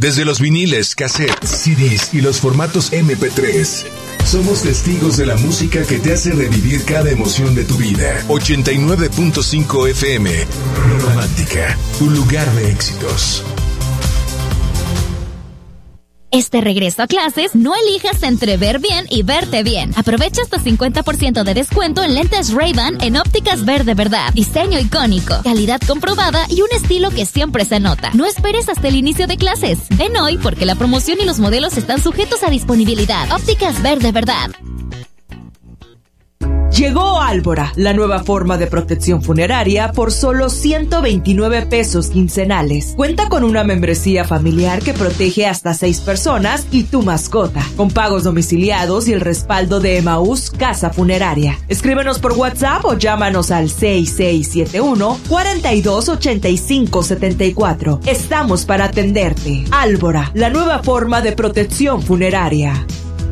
Desde los viniles, cassettes, CDs y los formatos MP3, somos testigos de la música que te hace revivir cada emoción de tu vida. 89.5 FM, Romántica, tu lugar de éxitos. Este regreso a clases, no elijas entre ver bien y verte bien. Aprovecha hasta 50% de descuento en lentes Ray-Ban en Ópticas Ver de Verdad. Diseño icónico, calidad comprobada y un estilo que siempre se nota. No esperes hasta el inicio de clases. Ven hoy porque la promoción y los modelos están sujetos a disponibilidad. Ópticas Ver de Verdad. Llegó Álvora, la nueva forma de protección funeraria por solo 129 pesos quincenales. Cuenta con una membresía familiar que protege hasta 6 personas y tu mascota, con pagos domiciliados y el respaldo de Emaús Casa Funeraria. Escríbenos por WhatsApp o llámanos al 6671-428574. Estamos para atenderte. Álvora, la nueva forma de protección funeraria.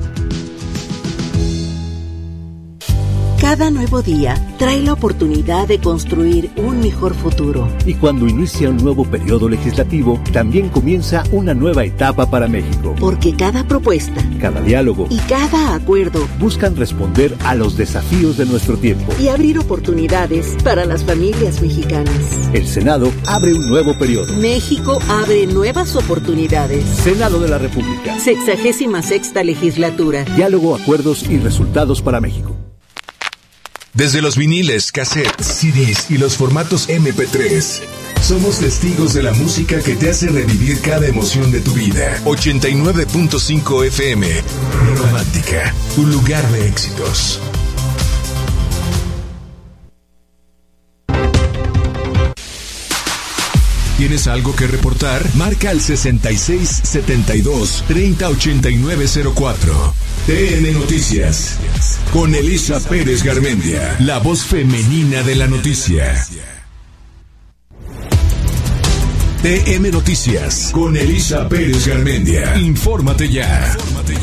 Cada nuevo día trae la oportunidad de construir un mejor futuro. Y cuando inicia un nuevo periodo legislativo, también comienza una nueva etapa para México. Porque cada propuesta, cada diálogo y cada acuerdo buscan responder a los desafíos de nuestro tiempo y abrir oportunidades para las familias mexicanas. El Senado abre un nuevo periodo. México abre nuevas oportunidades. Senado de la República. 66ª legislatura. Diálogo, acuerdos y resultados para México. Desde los viniles, cassettes, CDs y los formatos MP3, somos testigos de la música que te hace revivir cada emoción de tu vida. 89.5 FM, Romántica, tu lugar de éxitos. ¿Tienes algo que reportar? Marca al 6672-308904. TN Noticias. Con Elisa Pérez Garmendia, la voz femenina de la noticia. TN Noticias. Con Elisa Pérez Garmendia. Infórmate ya.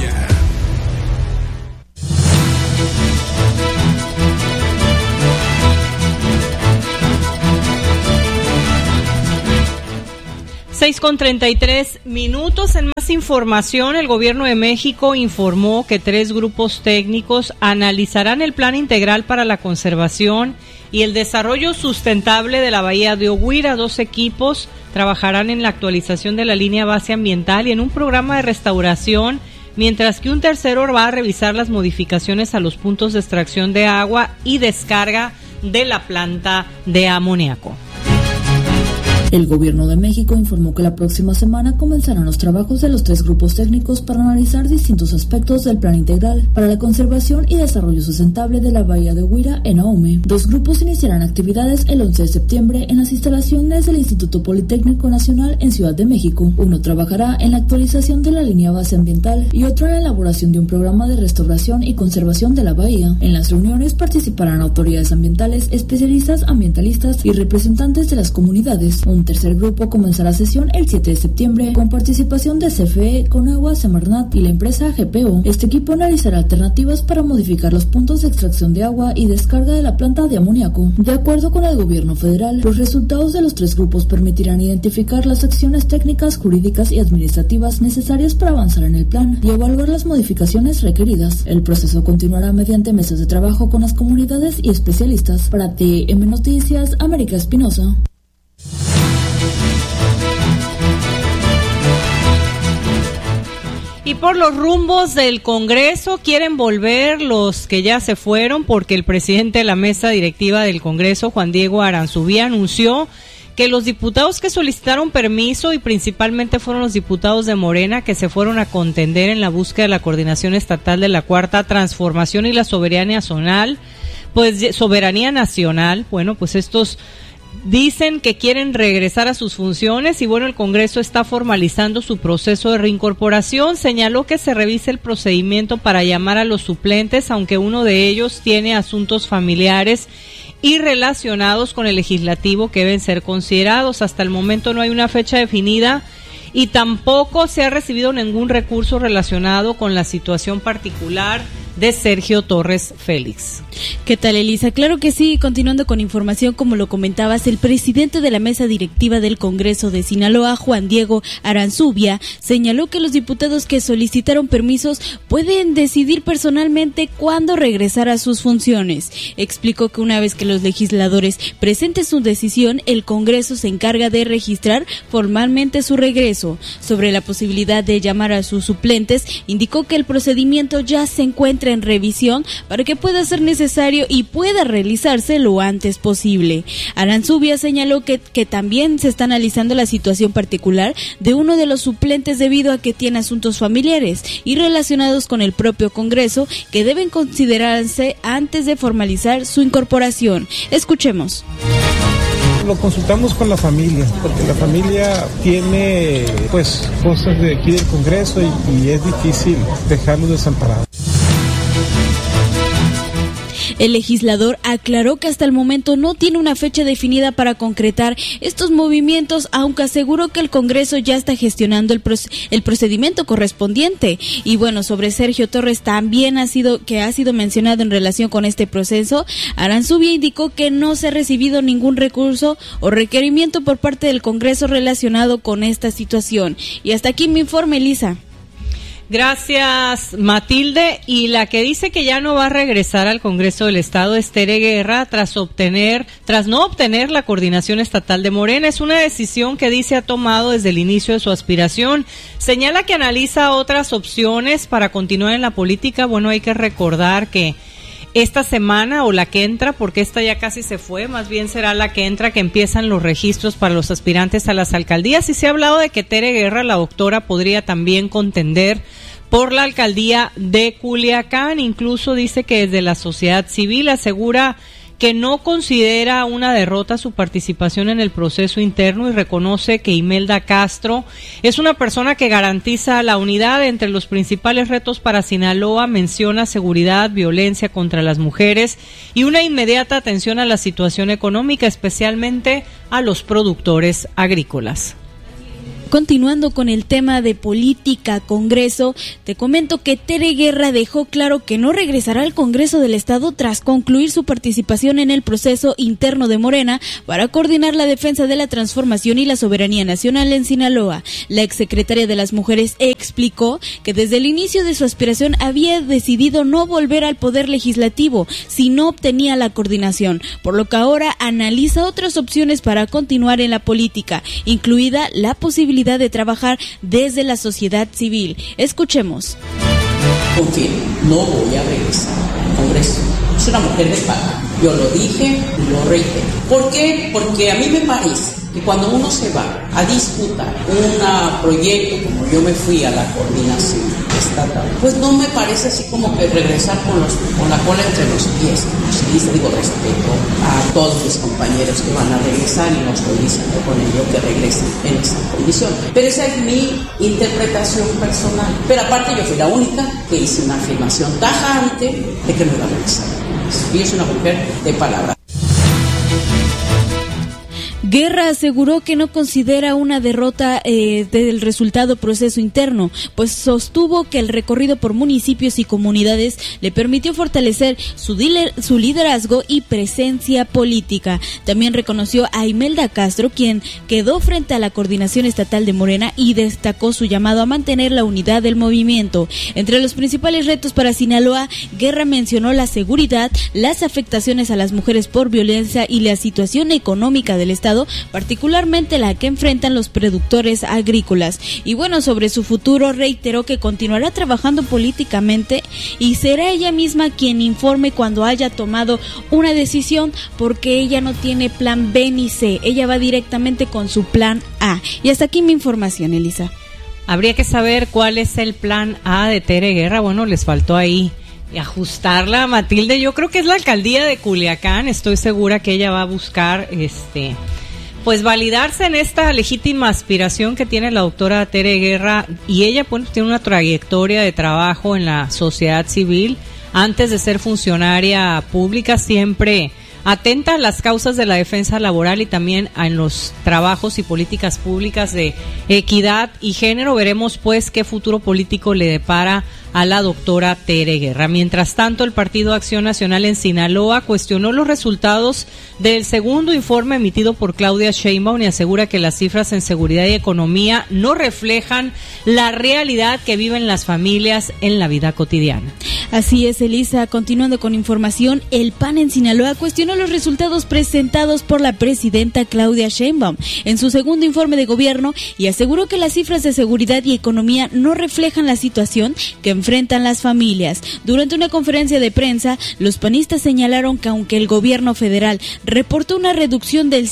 6:33 minutos. En más información, el Gobierno de México informó que 3 grupos técnicos analizarán el Plan Integral para la Conservación y el Desarrollo Sustentable de la Bahía de Oguira. 2 equipos trabajarán en la actualización de la línea base ambiental y en un programa de restauración, mientras que un tercero va a revisar las modificaciones a los puntos de extracción de agua y descarga de la planta de amoníaco. El Gobierno de México informó que la próxima semana comenzarán los trabajos de los 3 grupos técnicos para analizar distintos aspectos del Plan Integral para la Conservación y Desarrollo Sustentable de la Bahía de Oguira en Ahome. 2 grupos iniciarán actividades el 11 de septiembre en las instalaciones del Instituto Politécnico Nacional en Ciudad de México. Uno trabajará en la actualización de la línea base ambiental y otro en la elaboración de un programa de restauración y conservación de la bahía. En las reuniones participarán autoridades ambientales, especialistas ambientalistas y representantes de las comunidades. Un tercer grupo comenzará sesión el 7 de septiembre con participación de CFE, Conagua, Semarnat y la empresa GPO. Este equipo analizará alternativas para modificar los puntos de extracción de agua y descarga de la planta de amoníaco. De acuerdo con el gobierno federal, los resultados de los 3 grupos permitirán identificar las acciones técnicas, jurídicas y administrativas necesarias para avanzar en el plan y evaluar las modificaciones requeridas. El proceso continuará mediante mesas de trabajo con las comunidades y especialistas. Para TM Noticias, América Espinosa. Y por los rumbos del Congreso quieren volver los que ya se fueron, porque el presidente de la mesa directiva del Congreso, Juan Diego Aranzubía, anunció que los diputados que solicitaron permiso, y principalmente fueron los diputados de Morena que se fueron a contender en la búsqueda de la coordinación estatal de la Cuarta Transformación y la soberanía nacional, bueno, pues estos dicen que quieren regresar a sus funciones y bueno, el Congreso está formalizando su proceso de reincorporación. Señaló que se revise el procedimiento para llamar a los suplentes, aunque uno de ellos tiene asuntos familiares y relacionados con el legislativo que deben ser considerados. Hasta el momento no hay una fecha definida y tampoco se ha recibido ningún recurso relacionado con la situación particular de Sergio Torres Félix. ¿Qué tal, Elisa? Claro que sí, continuando con información, como lo comentabas, el presidente de la mesa directiva del Congreso de Sinaloa, Juan Diego Aranzubia, señaló que los diputados que solicitaron permisos pueden decidir personalmente cuándo regresar a sus funciones. Explicó que una vez que los legisladores presenten su decisión, el Congreso se encarga de registrar formalmente su regreso. Sobre la posibilidad de llamar a sus suplentes, indicó que el procedimiento ya se encuentra en revisión para que pueda ser necesario y pueda realizarse lo antes posible. Aranzubia señaló que también se está analizando la situación particular de uno de los suplentes debido a que tiene asuntos familiares y relacionados con el propio Congreso que deben considerarse antes de formalizar su incorporación. Escuchemos. Lo consultamos con la familia, porque la familia tiene cosas de aquí del Congreso y es difícil dejarlos desamparados. El legislador aclaró que hasta el momento no tiene una fecha definida para concretar estos movimientos, aunque aseguró que el Congreso ya está gestionando el procedimiento correspondiente. Y bueno, sobre Sergio Torres también ha sido mencionado en relación con este proceso. Aranzubia indicó que no se ha recibido ningún recurso o requerimiento por parte del Congreso relacionado con esta situación. Y hasta aquí mi informe, Elisa. Gracias, Matilde. Y la que dice que ya no va a regresar al Congreso del Estado es Tere Guerra tras no obtener la coordinación estatal de Morena. Es una decisión que dice ha tomado desde el inicio de su aspiración. Señala que analiza otras opciones para continuar en la política. Bueno, hay que recordar que esta semana o la que entra, porque esta ya casi se fue, más bien será la que entra, que empiezan los registros para los aspirantes a las alcaldías, y se ha hablado de que Tere Guerra, la doctora, podría también contender por la alcaldía de Culiacán. Incluso dice que desde la sociedad civil asegura que no considera una derrota su participación en el proceso interno y reconoce que Imelda Castro es una persona que garantiza la unidad. Entre los principales retos para Sinaloa menciona seguridad, violencia contra las mujeres y una inmediata atención a la situación económica, especialmente a los productores agrícolas. Continuando con el tema de política, Congreso, te comento que Tere Guerra dejó claro que no regresará al Congreso del Estado tras concluir su participación en el proceso interno de Morena para coordinar la defensa de la transformación y la soberanía nacional en Sinaloa. La exsecretaria de las Mujeres explicó que desde el inicio de su aspiración había decidido no volver al Poder Legislativo si no obtenía la coordinación, por lo que ahora analiza otras opciones para continuar en la política, incluida la posibilidad de trabajar desde la sociedad civil. Escuchemos. Confirmo, no voy a regresar al Congreso. Es una mujer de paz. Yo lo dije y lo reitero. ¿Por qué? Porque a mí me parece que cuando uno se va a disputar un proyecto, como yo me fui a la coordinación estatal, pues no me parece así como que regresar con la cola entre los pies. Como se dice, digo, respeto a todos mis compañeros que van a regresar y no estoy diciendo con ello que regresen en esa condición. Pero esa es mi interpretación personal. Pero aparte yo fui la única que hice una afirmación tajante de que no iba a regresar. Y yo soy una mujer de palabra. Guerra aseguró que no considera una derrota del resultado proceso interno, pues sostuvo que el recorrido por municipios y comunidades le permitió fortalecer su liderazgo y presencia política. También reconoció a Imelda Castro, quien quedó frente a la coordinación estatal de Morena, y destacó su llamado a mantener la unidad del movimiento. Entre los principales retos para Sinaloa, Guerra mencionó la seguridad, las afectaciones a las mujeres por violencia y la situación económica del Estado, particularmente la que enfrentan los productores agrícolas. Y bueno, sobre su futuro reiteró que continuará trabajando políticamente y será ella misma quien informe cuando haya tomado una decisión, porque ella no tiene plan B ni C, ella va directamente con su plan A. Y hasta aquí mi información, Elisa. Habría que saber cuál es el plan A de Tere Guerra. Bueno, les faltó ahí ajustarla, Matilde. Yo creo que es la alcaldía de Culiacán. Estoy segura que ella va a buscar pues validarse en esta legítima aspiración que tiene la doctora Tere Guerra, y ella pues tiene una trayectoria de trabajo en la sociedad civil. Antes de ser funcionaria pública, siempre atenta a las causas de la defensa laboral y también en los trabajos y políticas públicas de equidad y género. Veremos pues qué futuro político le depara a la doctora Tere Guerra. Mientras tanto, el Partido Acción Nacional en Sinaloa cuestionó los resultados del segundo informe emitido por Claudia Sheinbaum y asegura que las cifras en seguridad y economía no reflejan la realidad que viven las familias en la vida cotidiana. Así es, Elisa. Continuando con información, el PAN en Sinaloa cuestionó los resultados presentados por la presidenta Claudia Sheinbaum en su segundo informe de gobierno y aseguró que las cifras de seguridad y economía no reflejan la situación que enfrentan las familias. Durante una conferencia de prensa, los panistas señalaron que aunque el gobierno federal reportó una reducción del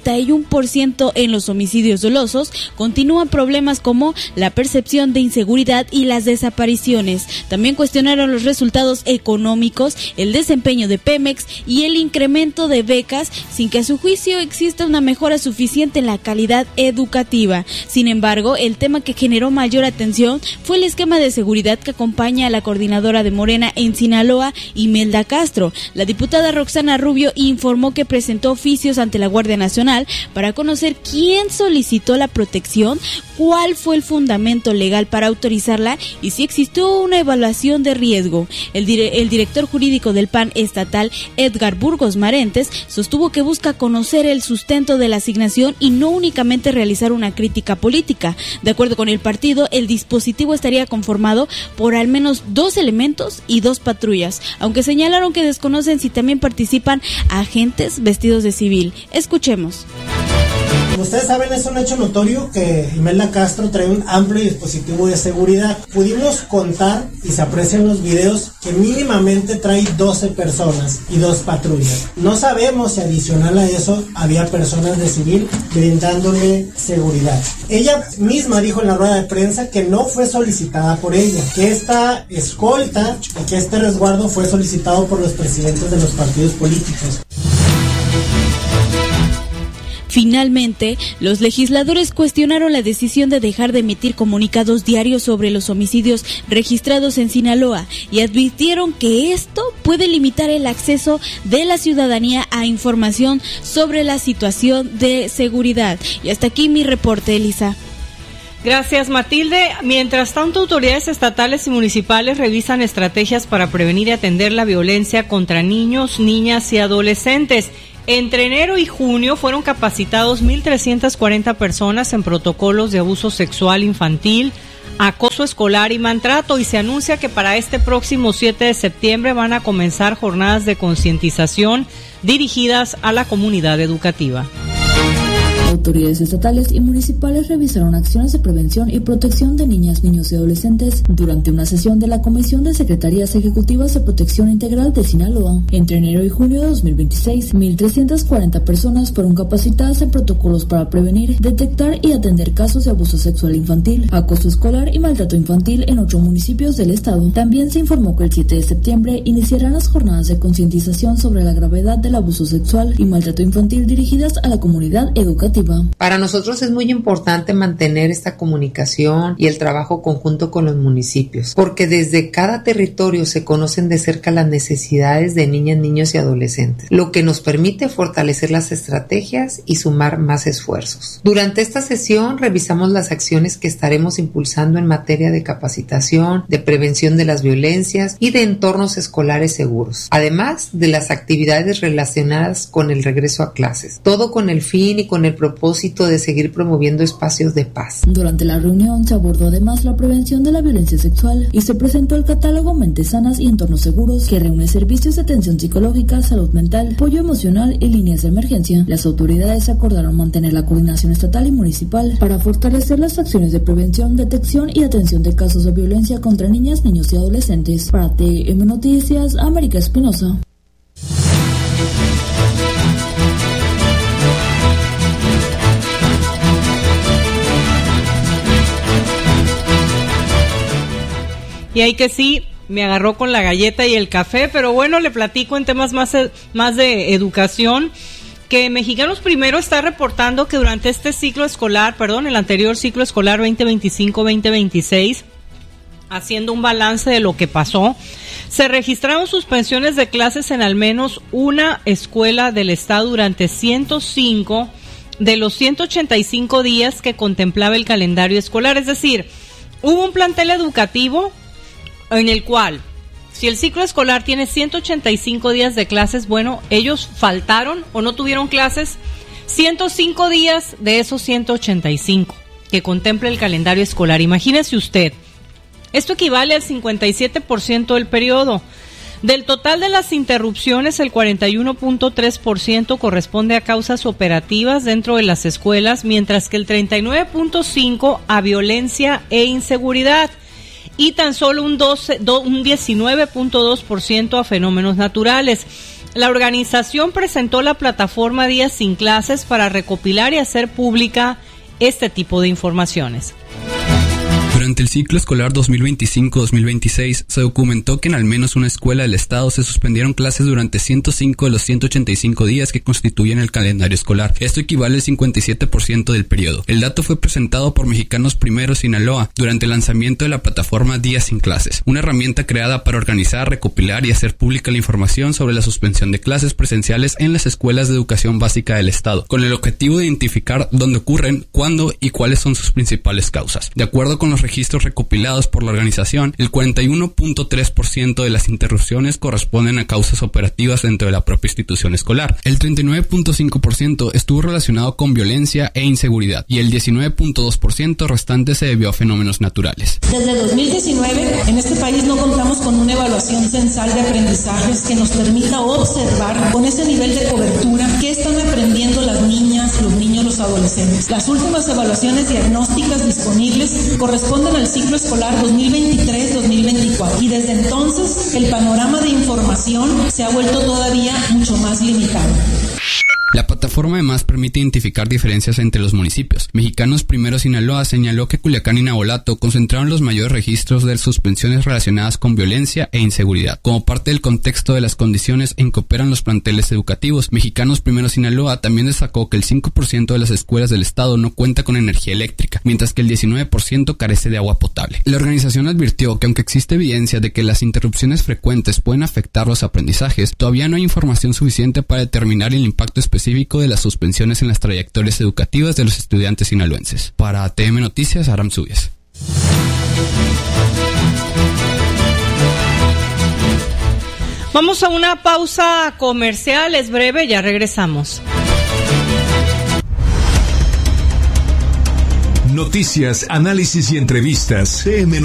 51% en los homicidios dolosos, continúan problemas como la percepción de inseguridad y las desapariciones. También cuestionaron los resultados económicos, el desempeño de Pemex y el incremento de becas, sin que a su juicio exista una mejora suficiente en la calidad educativa. Sin embargo, el tema que generó mayor atención fue el esquema de seguridad que acompaña a la coordinadora de Morena en Sinaloa, Imelda Castro. La diputada Roxana Rubio informó que presentó oficios ante la Guardia Nacional para conocer quién solicitó la protección, cuál fue el fundamento legal para autorizarla y si existió una evaluación de riesgo. El director jurídico del PAN estatal, Edgar Burgos Marentes, sostuvo que busca conocer el sustento de la asignación y no únicamente realizar una crítica política. De acuerdo con el partido, el dispositivo estaría conformado por al menos 2 elementos y 2 patrullas, aunque señalaron que desconocen si también participan agentes vestidos de civil. Escuchemos. Como ustedes saben, es un hecho notorio que Imelda Castro trae un amplio dispositivo de seguridad. Pudimos contar, y se aprecia en los videos, que mínimamente trae 12 personas y 2 patrullas. No sabemos si adicional a eso había personas de civil brindándole seguridad. Ella misma dijo en la rueda de prensa que no fue solicitada por ella, que esta escolta y que este resguardo fue solicitado por los presidentes de los partidos políticos. Finalmente, los legisladores cuestionaron la decisión de dejar de emitir comunicados diarios sobre los homicidios registrados en Sinaloa y advirtieron que esto puede limitar el acceso de la ciudadanía a información sobre la situación de seguridad. Y hasta aquí mi reporte, Elisa. Gracias, Matilde. Mientras tanto, autoridades estatales y municipales revisan estrategias para prevenir y atender la violencia contra niños, niñas y adolescentes. Entre enero y junio fueron capacitados 1,340 personas en protocolos de abuso sexual infantil, acoso escolar y maltrato, y se anuncia que para este próximo 7 de septiembre van a comenzar jornadas de concientización dirigidas a la comunidad educativa. Autoridades estatales y municipales revisaron acciones de prevención y protección de niñas, niños y adolescentes durante una sesión de la Comisión de Secretarías Ejecutivas de Protección Integral de Sinaloa. Entre enero y junio de 2026, 1,340 personas fueron capacitadas en protocolos para prevenir, detectar y atender casos de abuso sexual infantil, acoso escolar y maltrato infantil en 8 municipios del estado. También se informó que el 7 de septiembre iniciarán las jornadas de concientización sobre la gravedad del abuso sexual y maltrato infantil dirigidas a la comunidad educativa. Para nosotros es muy importante mantener esta comunicación y el trabajo conjunto con los municipios, porque desde cada territorio se conocen de cerca las necesidades de niñas, niños y adolescentes, lo que nos permite fortalecer las estrategias y sumar más esfuerzos. Durante esta sesión revisamos las acciones que estaremos impulsando en materia de capacitación, de prevención de las violencias y de entornos escolares seguros, además de las actividades relacionadas con el regreso a clases, todo con el fin y con el propósito de seguir promoviendo espacios de paz. Durante la reunión se abordó además la prevención de la violencia sexual y se presentó el catálogo Mentes Sanas y Entornos Seguros, que reúne servicios de atención psicológica, salud mental, apoyo emocional y líneas de emergencia. Las autoridades acordaron mantener la coordinación estatal y municipal para fortalecer las acciones de prevención, detección y atención de casos de violencia contra niñas, niños y adolescentes. Para TM Noticias, América Espinosa. Y ahí que sí, me agarró con la galleta y el café, pero bueno, le platico en temas más de educación, que Mexicanos Primero está reportando que durante este ciclo escolar, el anterior ciclo escolar 2025-2026, haciendo un balance de lo que pasó, se registraron suspensiones de clases en al menos una escuela del estado durante 105 de los 185 días que contemplaba el calendario escolar. Es decir, hubo un plantel educativo en el cual, si el ciclo escolar tiene 185 días de clases, bueno, ellos faltaron o no tuvieron clases 105 días de esos 185 que contempla el calendario escolar. Imagínese usted, esto equivale al 57% del periodo. Del total de las interrupciones, el 41.3% corresponde a causas operativas dentro de las escuelas, mientras que el 39.5% a violencia e inseguridad y tan solo un 19.2% a fenómenos naturales. La organización presentó la plataforma Días sin Clases para recopilar y hacer pública este tipo de informaciones. Durante el ciclo escolar 2025-2026 se documentó que en al menos una escuela del estado se suspendieron clases durante 105 de los 185 días que constituyen el calendario escolar. Esto equivale al 57% del periodo. El dato fue presentado por Mexicanos Primero Sinaloa durante el lanzamiento de la plataforma Días sin Clases, una herramienta creada para organizar, recopilar y hacer pública la información sobre la suspensión de clases presenciales en las escuelas de educación básica del estado, con el objetivo de identificar dónde ocurren, cuándo y cuáles son sus principales causas. De acuerdo con los registros recopilados por la organización, el 41.3% de las interrupciones corresponden a causas operativas dentro de la propia institución escolar. El 39.5% estuvo relacionado con violencia e inseguridad y el 19.2% restante se debió a fenómenos naturales. Desde 2019, en este país no contamos con una evaluación censal de aprendizajes que nos permita observar con ese nivel de cobertura qué están aprendiendo las niñas, los niños, los adolescentes. Las últimas evaluaciones diagnósticas disponibles corresponden al ciclo escolar 2023-2024 y desde entonces el panorama de información se ha vuelto todavía mucho más limitado. La plataforma además permite identificar diferencias entre los municipios. Mexicanos Primero Sinaloa señaló que Culiacán y Navolato concentraron los mayores registros de suspensiones relacionadas con violencia e inseguridad. Como parte del contexto de las condiciones en que operan los planteles educativos, Mexicanos Primero Sinaloa también destacó que el 5% de las escuelas del estado no cuenta con energía eléctrica, mientras que el 19% carece de agua potable. La organización advirtió que aunque existe evidencia de que las interrupciones frecuentes pueden afectar los aprendizajes, todavía no hay información suficiente para determinar el impacto específico de las suspensiones en las trayectorias educativas de los estudiantes sinaloenses. Para ATM Noticias, Aram Subies. Vamos a una pausa comercial, es breve, ya regresamos. Noticias, análisis y entrevistas. TM